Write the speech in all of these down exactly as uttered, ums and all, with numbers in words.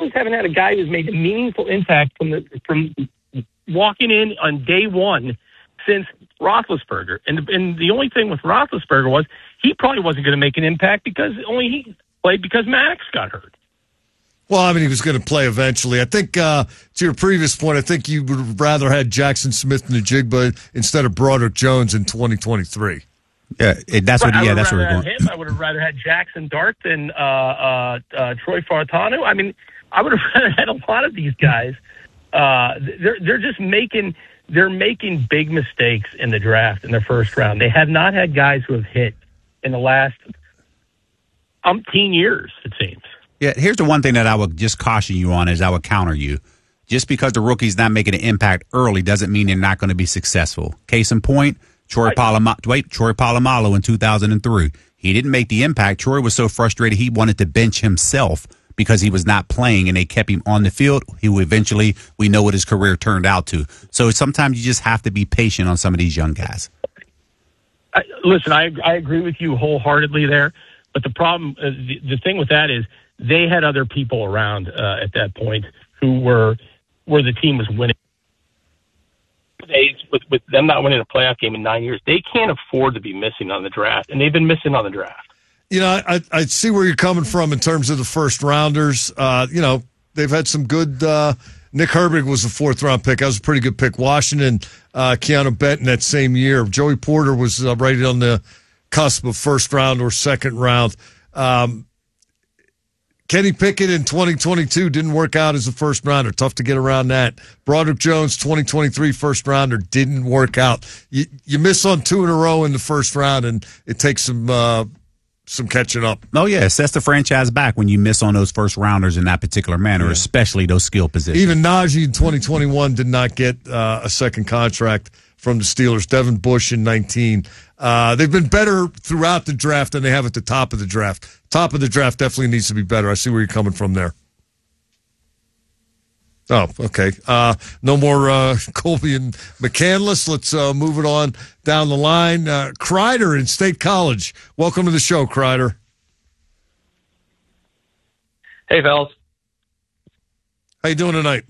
Steelers haven't had a guy who's made a meaningful impact from the from walking in on day one since Roethlisberger. And, and the only thing with Roethlisberger was he probably wasn't going to make an impact because only he played because Maddox got hurt. Well, I mean, he was going to play eventually. I think, uh, to your previous point, I think you would have rather had Jackson Smith and Njigba instead of Broderick Jones in twenty twenty-three. Yeah, it, that's right, what. Yeah, that's what we're going. Him. I would have rather had Jackson Dart than uh, uh, uh, Troy Fautanu. I mean, I would have rather had a lot of these guys. Uh, they're they're just making they're making big mistakes in the draft in the first round. They have not had guys who have hit in the last umpteen years, it seems. Yeah, here's the one thing that I would just caution you on is I would counter you. Just because the rookie's not making an impact early doesn't mean they're not going to be successful. Case in point, Troy Polamalu, wait, Troy Polamalu in two thousand three. He didn't make the impact. Troy was so frustrated he wanted to bench himself because he was not playing, and they kept him on the field. He eventually, we know what his career turned out to. So sometimes you just have to be patient on some of these young guys. I, listen, I I agree with you wholeheartedly there, but the problem, uh, the, the thing with that is they had other people around uh, at that point who were where the team was winning. They, with, with them not winning a playoff game in nine years, they can't afford to be missing on the draft, and they've been missing on the draft. You know, I, I see where you're coming from in terms of the first rounders. Uh, you know, they've had some good. Uh, Nick Herbig was a fourth round pick. That was a pretty good pick. Washington, uh, Keanu Benton that same year. Joey Porter was uh, right on the cusp of first round or second round. Um, Kenny Pickett in twenty twenty-two didn't work out as a first rounder. Tough to get around that. Broderick Jones, twenty twenty-three first rounder, didn't work out. You, you miss on two in a row in the first round, and it takes some uh, some catching up. Oh, yeah. It sets the franchise back when you miss on those first rounders in that particular manner, yeah. Especially those skill positions. Even Najee in twenty twenty-one did not get uh, a second contract from the Steelers. Devin Bush in nineteen. Uh, they've been better throughout the draft than they have at the top of the draft. Top of the draft definitely needs to be better. I see where you're coming from there. Oh, okay. Uh, no more uh, Colby and McCandless. Let's uh, move it on down the line. Uh, Kreider in State College. Welcome to the show, Kreider. Hey, fellas. How you doing tonight?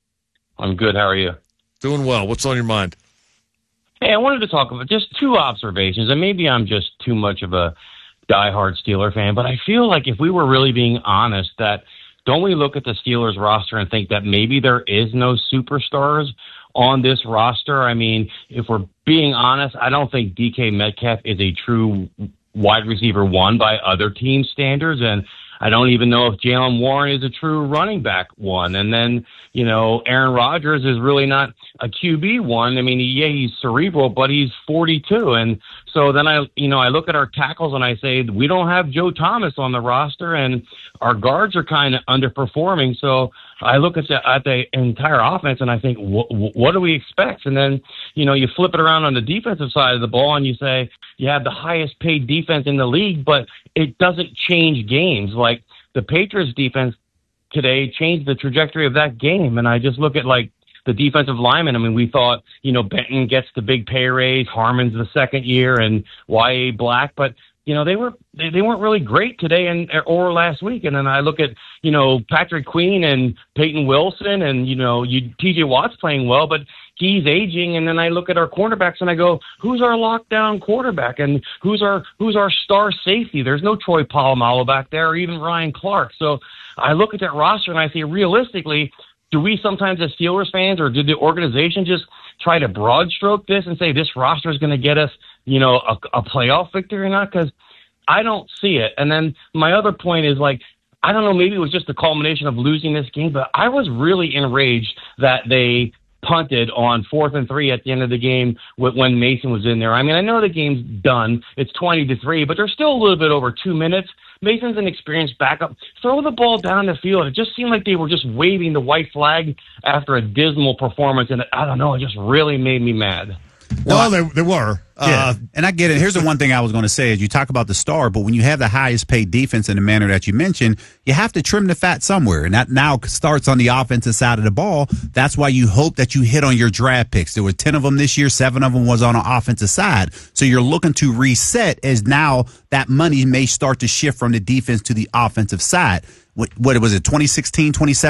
I'm good. How are you? Doing well. What's on your mind? Hey, I wanted to talk about just two observations, and maybe I'm just too much of a diehard Steeler fan, but I feel like if we were really being honest, that don't we look at the Steelers roster and think that maybe there is no superstars on this roster? I mean, if we're being honest, I don't think D K Metcalf is a true wide receiver one by other team standards, and I don't even know if Jaylen Warren is a true running back one. And then, you know, Aaron Rodgers is really not a Q B one. I mean, yeah, he's cerebral, but he's forty-two. And so then I, you know, I look at our tackles and I say, we don't have Joe Thomas on the roster, and our guards are kind of underperforming. So I look at the, at the entire offense and I think, wh- what do we expect? And then, you know, you flip it around on the defensive side of the ball and you say, you have the highest paid defense in the league, but it doesn't change games. Like the Patriots defense today changed the trajectory of that game. And I just look at like the defensive linemen. I mean, we thought, you know, Benton gets the big pay raise, Harmon's the second year, and Y A Black, but you know, they were they, they weren't really great today and or last week. And then I look at, you know, Patrick Queen and Peyton Wilson, and you know, you T J Watt's playing well, but he's aging. And then I look at our cornerbacks and I go, who's our lockdown quarterback and who's our who's our star safety? There's no Troy Polamalu back there, or even Ryan Clark. So I look at that roster and I say, realistically, do we sometimes as Steelers fans, or did the organization just try to broad stroke this and say this roster is going to get us, you know, a, a playoff victory or not? Because I don't see it. And then my other point is, like, I don't know, maybe it was just the culmination of losing this game, but I was really enraged that they punted on fourth and three at the end of the game when Mason was in there. I mean, I know the game's done. It's twenty to three, but there's still a little bit over two minutes. Mason's an experienced backup. Throw the ball down the field. It just seemed like they were just waving the white flag after a dismal performance, and I don't know, it just really made me mad. Well, they, they were. Yeah, Uh, and I get it. Here's the one thing I was going to say is you talk about the star, but when you have the highest paid defense in the manner that you mentioned, you have to trim the fat somewhere, and that now starts on the offensive side of the ball. That's why you hope that you hit on your draft picks. There were ten of them this year. Seven of them was on the offensive side. So you're looking to reset as now that money may start to shift from the defense to the offensive side. What, what was it, twenty sixteen, twenty seventeen?